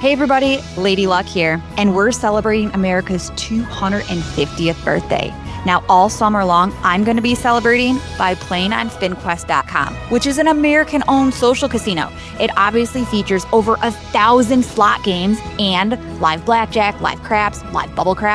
Hey everybody, Lady Luck here, and we're celebrating America's 250th birthday. Now, all summer long, I'm going to be celebrating by playing on SpinQuest.com, which is an American-owned social casino. It obviously features over 1,000 slot games and live blackjack, live craps, live bubble craps,